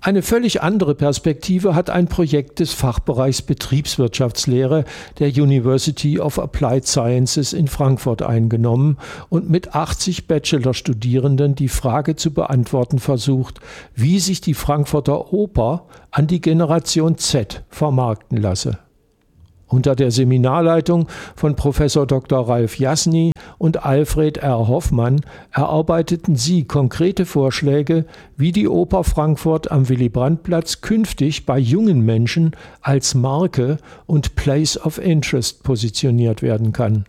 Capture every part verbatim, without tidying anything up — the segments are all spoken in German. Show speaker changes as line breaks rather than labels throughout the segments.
Eine völlig andere Perspektive hat ein Projekt des Fachbereichs Betriebswirtschaftslehre der University of Applied Sciences in Frankfurt eingenommen und mit achtzig Bachelorstudierenden die Frage zu beantworten versucht, wie sich die Frankfurter Oper an die Generation Z vermarkten lasse. Unter der Seminarleitung von Professor Doktor Ralf Jasny und Alfred R. Hoffmann erarbeiteten sie konkrete Vorschläge, wie die Oper Frankfurt am Willy-Brandt-Platz künftig bei jungen Menschen als Marke und Place of Interest positioniert werden kann.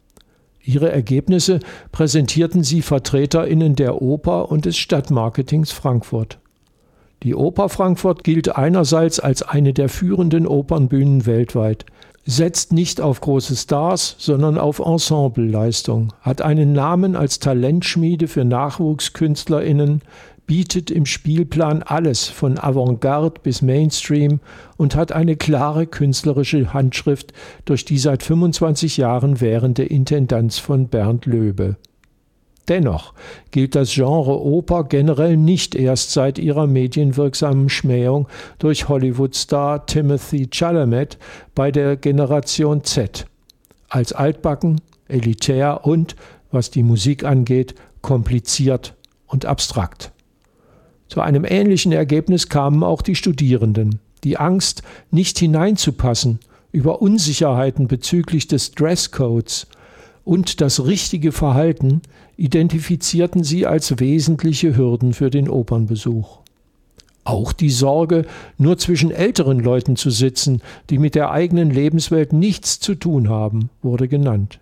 Ihre Ergebnisse präsentierten sie VertreterInnen der Oper und des Stadtmarketings Frankfurt. Die Oper Frankfurt gilt einerseits als eine der führenden Opernbühnen weltweit, setzt nicht auf große Stars, sondern auf Ensembleleistung, hat einen Namen als Talentschmiede für NachwuchskünstlerInnen, bietet im Spielplan alles von Avantgarde bis Mainstream und hat eine klare künstlerische Handschrift durch die seit fünfundzwanzig Jahren währende Intendanz von Bernd Löbe. Dennoch gilt das Genre Oper generell nicht erst seit ihrer medienwirksamen Schmähung durch Hollywood-Star Timothy Chalamet bei der Generation Z als altbacken, elitär und, was die Musik angeht, kompliziert und abstrakt. Zu einem ähnlichen Ergebnis kamen auch die Studierenden. Die Angst, nicht hineinzupassen, über Unsicherheiten bezüglich des Dresscodes und das richtige Verhalten identifizierten sie als wesentliche Hürden für den Opernbesuch. Auch die Sorge, nur zwischen älteren Leuten zu sitzen, die mit der eigenen Lebenswelt nichts zu tun haben, wurde genannt.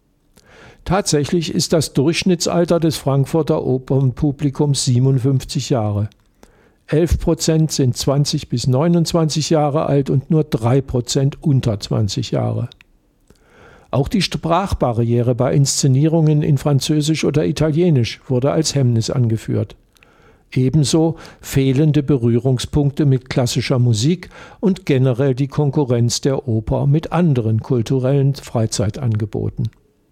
Tatsächlich ist das Durchschnittsalter des Frankfurter Opernpublikums siebenundfünfzig Jahre. elf Prozent sind zwanzig bis neunundzwanzig Jahre alt und nur drei Prozent unter zwanzig Jahre. Auch die Sprachbarriere bei Inszenierungen in Französisch oder Italienisch wurde als Hemmnis angeführt. Ebenso fehlende Berührungspunkte mit klassischer Musik und generell die Konkurrenz der Oper mit anderen kulturellen Freizeitangeboten.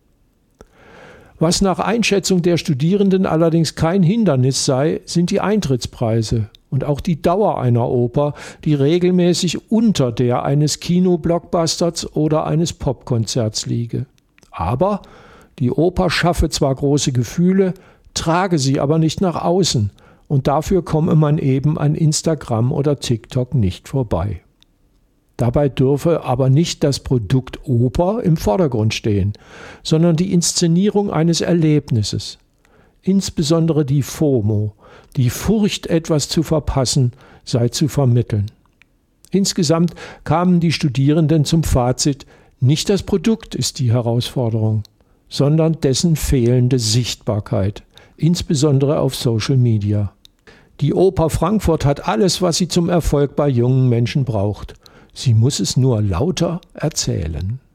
Was nach Einschätzung der Studierenden allerdings kein Hindernis sei, sind die Eintrittspreise und auch die Dauer einer Oper, die regelmäßig unter der eines Kino-Blockbusters oder eines Popkonzerts liege. Aber die Oper schaffe zwar große Gefühle, trage sie aber nicht nach außen und dafür komme man eben an Instagram oder TikTok nicht vorbei. Dabei dürfe aber nicht das Produkt Oper im Vordergrund stehen, sondern die Inszenierung eines Erlebnisses. Insbesondere die FOMO, die Furcht, etwas zu verpassen, sei zu vermitteln. Insgesamt kamen die Studierenden zum Fazit, nicht das Produkt ist die Herausforderung, sondern dessen fehlende Sichtbarkeit, insbesondere auf Social Media. Die Oper Frankfurt hat alles, was sie zum Erfolg bei jungen Menschen braucht. Sie muss es nur lauter erzählen.